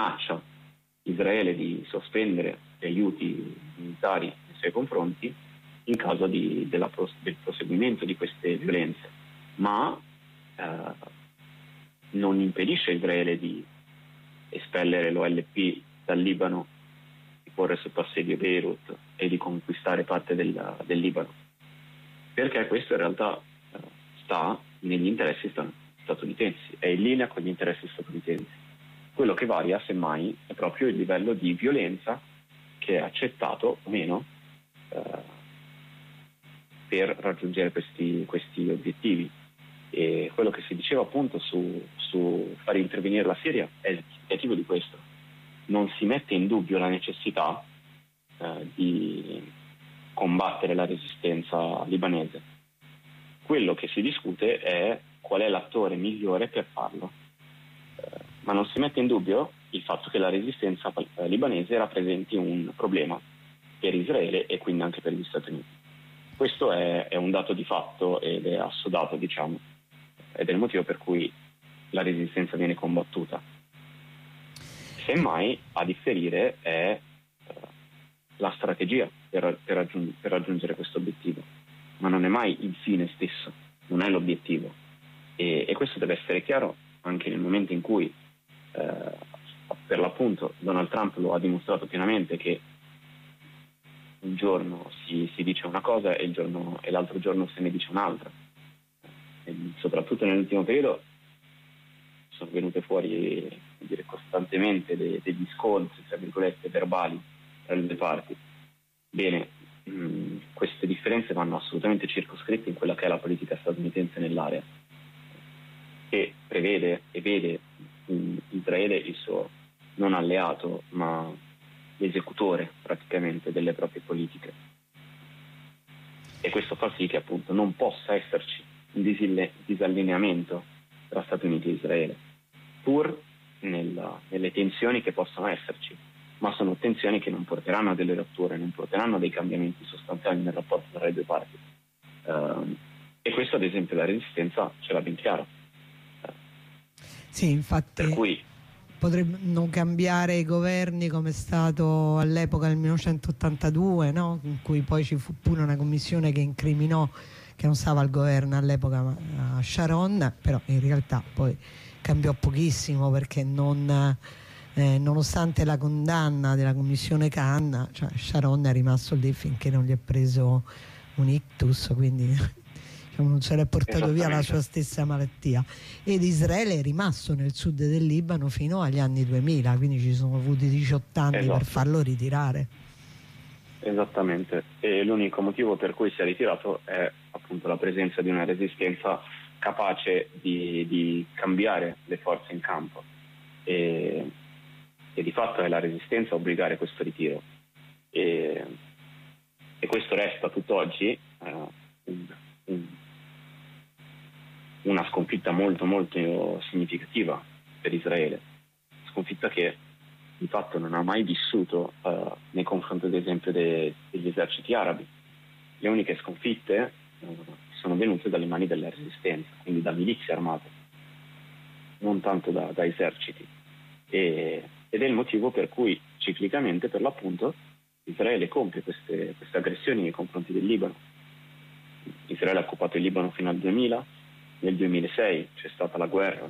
minaccia Israele di sospendere gli aiuti militari nei suoi confronti in caso del proseguimento di queste violenze, ma non impedisce a Israele di espellere l'OLP dal Libano, di porre sotto assedio Beirut e di conquistare parte del Libano, perché questo in realtà sta negli interessi statunitensi, è in linea con gli interessi statunitensi. Quello che varia, semmai, è proprio il livello di violenza che è accettato o meno per raggiungere questi obiettivi. E quello che si diceva appunto su far intervenire la Siria è il significativo di questo. Non si mette in dubbio la necessità di combattere la resistenza libanese. Quello che si discute è qual è l'attore migliore per farlo, ma non si mette in dubbio il fatto che la resistenza libanese rappresenti un problema per Israele e quindi anche per gli Stati Uniti. Questo è un dato di fatto ed è assodato, diciamo, ed è il motivo per cui la resistenza viene combattuta. Semmai a differire è la strategia per raggiungere questo obiettivo, ma non è mai il fine stesso, non è l'obiettivo, e questo deve essere chiaro anche nel momento in cui per l'appunto Donald Trump lo ha dimostrato pienamente, che un giorno si dice una cosa e l'altro giorno se ne dice un'altra. E soprattutto nell'ultimo periodo sono venute fuori, costantemente degli scontri, tra virgolette, verbali tra le due parti. Bene, queste differenze vanno assolutamente circoscritte in quella che è la politica statunitense nell'area, che prevede e vede in Israele il suo non alleato, ma l'esecutore praticamente delle proprie politiche. E questo fa sì che appunto non possa esserci un disallineamento tra Stati Uniti e Israele, pur nelle tensioni che possono esserci, ma sono tensioni che non porteranno a delle rotture, non porteranno a dei cambiamenti sostanziali nel rapporto tra le due parti. E questo, ad esempio, la resistenza ce l'ha ben chiaro. Sì, infatti, per cui potrebbero cambiare i governi, come è stato all'epoca del 1982, no? In cui poi ci fu pure una commissione che incriminò, che non stava al governo all'epoca, ma a Sharon, però in realtà poi cambiò pochissimo, perché nonostante la condanna della commissione Khan, cioè Sharon è rimasto lì finché non gli è preso un ictus, quindi non se l'è portato via la sua stessa malattia, ed Israele è rimasto nel sud del Libano fino agli anni 2000, quindi ci sono avuti 18 anni per farlo ritirare. Esattamente, e l'unico motivo per cui si è ritirato è appunto la presenza di una resistenza capace di cambiare le forze in campo, e di fatto è la resistenza a obbligare questo ritiro, e questo resta tutt'oggi una sconfitta molto molto significativa per Israele, sconfitta che di fatto non ha mai vissuto nei confronti, ad esempio, degli eserciti arabi. Le uniche sconfitte sono venute dalle mani della resistenza, quindi da milizie armate, non tanto da eserciti, ed è il motivo per cui ciclicamente, per l'appunto, Israele compie queste aggressioni nei confronti del Libano. Israele ha occupato il Libano fino al 2000, nel 2006 c'è stata la guerra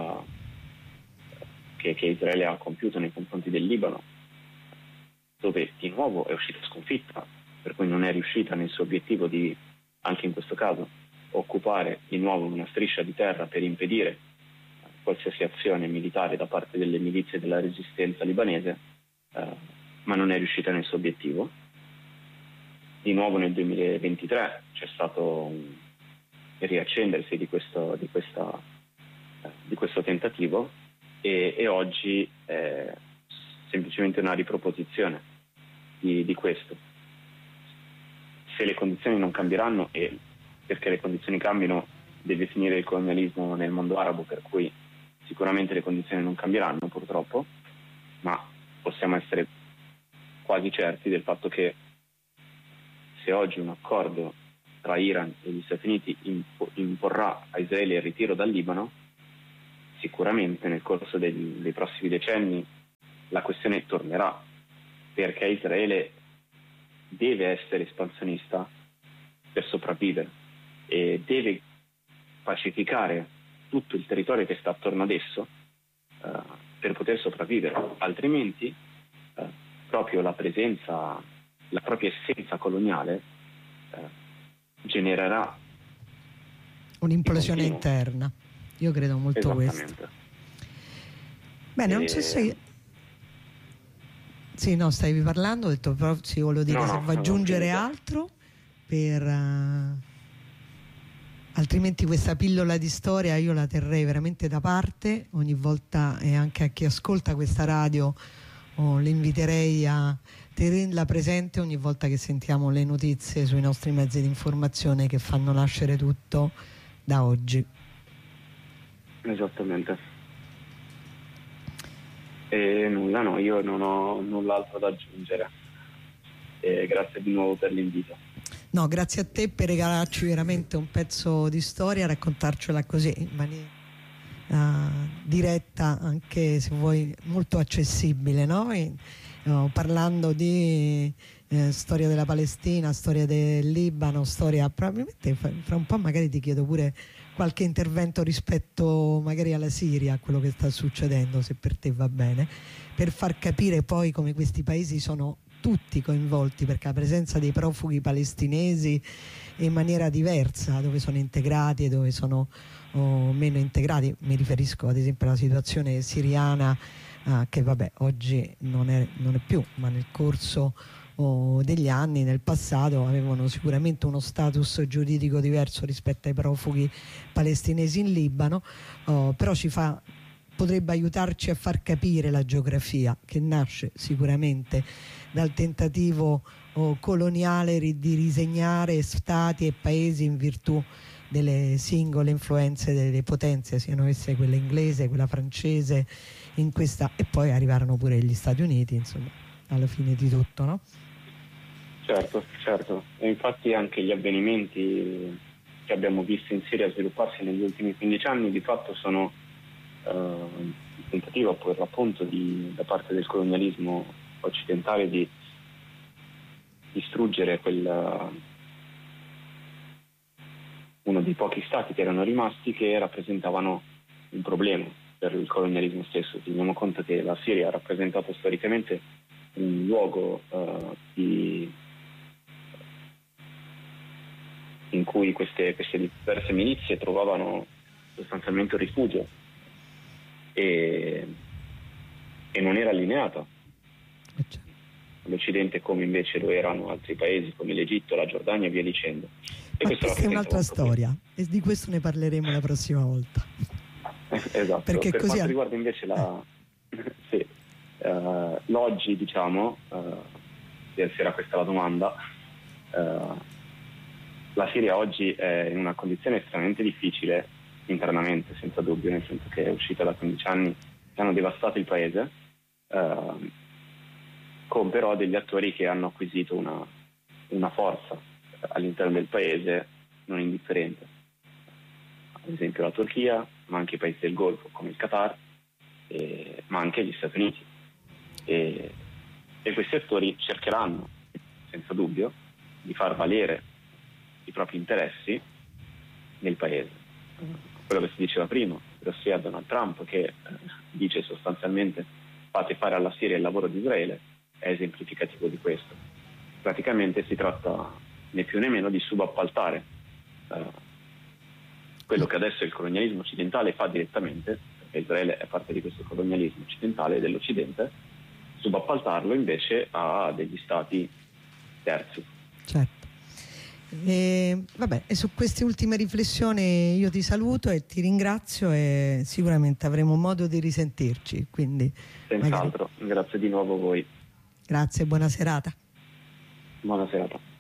che Israele ha compiuto nei confronti del Libano, dove di nuovo è uscita sconfitta, per cui non è riuscita nel suo obiettivo di, anche in questo caso, occupare di nuovo una striscia di terra per impedire qualsiasi azione militare da parte delle milizie della resistenza libanese, ma non è riuscita nel suo obiettivo. Di nuovo nel 2023 c'è stato il riaccendersi di questo tentativo, e oggi è semplicemente una riproposizione di questo. Se le condizioni non cambieranno, e perché le condizioni cambino deve finire il colonialismo nel mondo arabo, per cui sicuramente le condizioni non cambieranno purtroppo, ma possiamo essere quasi certi del fatto che se oggi un accordo tra Iran e gli Stati Uniti imporrà a Israele il ritiro dal Libano, sicuramente nel corso dei prossimi decenni la questione tornerà, perché Israele deve essere espansionista per sopravvivere e deve pacificare tutto il territorio che sta attorno ad esso per poter sopravvivere, altrimenti proprio la presenza, la propria essenza coloniale genererà un'implosione interna. Io credo molto questo. Bene, non so se... Sì, no, stavi parlando, ho detto, però sì, volevo dire se vuoi aggiungere altro altrimenti questa pillola di storia io la terrei veramente da parte ogni volta, e anche a chi ascolta questa radio l'inviterei a tenerla presente ogni volta che sentiamo le notizie sui nostri mezzi di informazione che fanno nascere tutto da oggi. Esattamente. E nulla, no, io non ho null'altro da aggiungere. Grazie di nuovo per l'invito. No, grazie a te per regalarci veramente un pezzo di storia, raccontarcela così in maniera diretta, anche se vuoi molto accessibile, no? Parlando di storia della Palestina, storia del Libano, storia, probabilmente fra un po' magari ti chiedo pure qualche intervento rispetto magari alla Siria, a quello che sta succedendo, se per te va bene, per far capire poi come questi paesi sono tutti coinvolti, perché la presenza dei profughi palestinesi è in maniera diversa, dove sono integrati e dove sono meno integrati. Mi riferisco ad esempio alla situazione siriana, che vabbè oggi non è più, ma nel corso degli anni, nel passato, avevano sicuramente uno status giuridico diverso rispetto ai profughi palestinesi in Libano, però potrebbe aiutarci a far capire la geografia, che nasce sicuramente dal tentativo coloniale di risegnare stati e paesi in virtù delle singole influenze delle potenze, siano esse quella inglese, quella francese, e poi arrivarono pure gli Stati Uniti, insomma, alla fine di tutto, no? Certo. E infatti anche gli avvenimenti che abbiamo visto in Siria svilupparsi negli ultimi 15 anni di fatto sono il tentativo per l'appunto da parte del colonialismo occidentale di distruggere uno dei pochi stati che erano rimasti, che rappresentavano un problema per il colonialismo stesso. Teniamo conto che la Siria ha rappresentato storicamente un luogo in cui queste diverse milizie trovavano sostanzialmente un rifugio e non era allineata all'Occidente come invece lo erano altri paesi come l'Egitto, la Giordania e via dicendo. Ma questa è un'altra storia e di questo ne parleremo la prossima volta. Esatto. Perché per così quanto riguarda invece l'oggi, diciamo, se era questa la domanda, la Siria oggi è in una condizione estremamente difficile internamente, senza dubbio, nel senso che è uscita da 15 anni che hanno devastato il paese, con però degli attori che hanno acquisito una forza all'interno del paese non indifferente. Ad esempio la Turchia, ma anche i paesi del Golfo come il Qatar, ma anche gli Stati Uniti. E questi attori cercheranno, senza dubbio, di far valere i propri interessi nel paese. Quello che si diceva prima, ossia Donald Trump, che dice sostanzialmente fate fare alla Siria il lavoro di Israele, è esemplificativo di questo. Praticamente si tratta né più né meno di subappaltare quello che adesso il colonialismo occidentale fa direttamente, perché Israele è parte di questo colonialismo occidentale dell'Occidente, subappaltarlo invece a degli stati terzi. Certo. E su queste ultime riflessioni io ti saluto e ti ringrazio, e sicuramente avremo modo di risentirci, quindi senz'altro. Grazie di nuovo a voi. Grazie, buona serata. Buona serata.